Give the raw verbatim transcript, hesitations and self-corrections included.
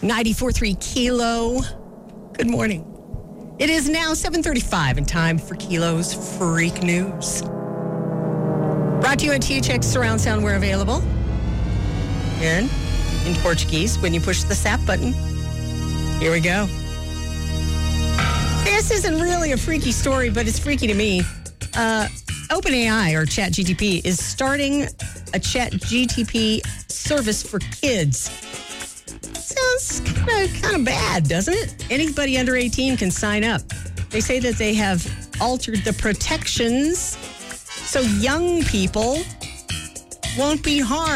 ninety-four point three Kilo. Good morning. It is now seven thirty-five and time for Kilo's Freak News. Brought to you at T H X Surround Sound where available. Aaron, in Portuguese, when you push the S A P button. Here we go. This isn't really a freaky story, but it's freaky to me. Uh, OpenAI, or ChatGPT, is starting a ChatGPT service for kids. Sounds kind of kind of bad, doesn't it? Anybody under eighteen can sign up. They say that they have altered the protections so young people won't be harmed.